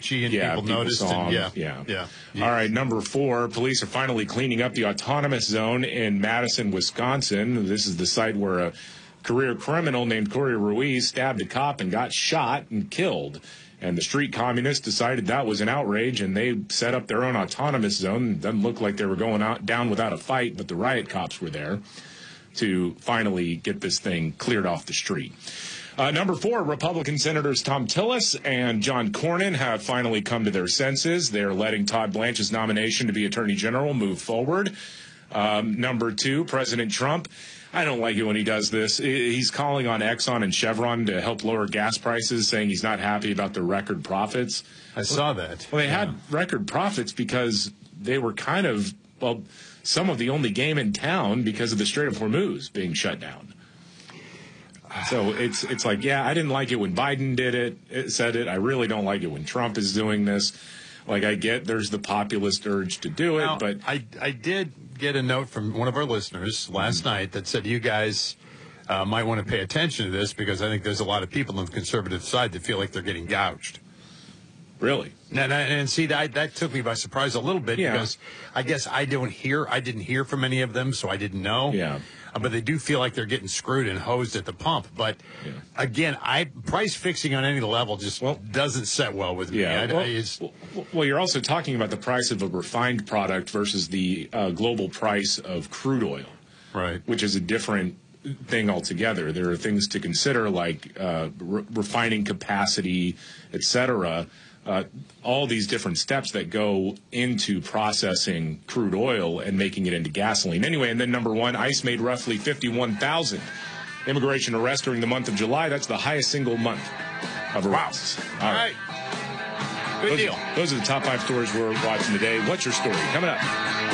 catchy and people noticed. Saw and yeah. All right, number 4, police are finally cleaning up the autonomous zone in Madison, Wisconsin. This is the site where a career criminal named Corey Ruiz stabbed a cop and got shot and killed. And the street communists decided that was an outrage, and they set up their own autonomous zone. It doesn't look like they were going down without a fight, but the riot cops were there to finally get this thing cleared off the street. Number 4, Republican Senators Thom Tillis and John Cornyn have finally come to their senses. They're letting Todd Blanche's nomination to be Attorney General move forward. Number 2, President Trump. I don't like it when he does this. He's calling on Exxon and Chevron to help lower gas prices, saying he's not happy about the record profits. I saw that. Well, they had record profits because they were kind of, some of the only game in town because of the Strait of Hormuz being shut down. So it's like, I didn't like it when Biden said it. I really don't like it when Trump is doing this. Like, I get there's the populist urge to do it, but I did get a note from one of our listeners last night that said you guys might want to pay attention to this because I think there's a lot of people on the conservative side that feel like they're getting gouged. Really? And see, that took me by surprise a little bit because I guess I didn't hear from any of them, so I didn't know. Yeah. But they do feel like they're getting screwed and hosed at the pump. But again, price fixing on any level just doesn't set well with me. Well, you're also talking about the price of a refined product versus the global price of crude oil, right? Which is a different thing altogether. There are things to consider like refining capacity, et cetera. All these different steps that go into processing crude oil and making it into gasoline. Anyway, and then number 1, ICE made roughly 51,000 immigration arrests during the month of July. That's the highest single month of arrests. All right. Good deal. Those are the top 5 stories we're watching today. What's your story? Coming up.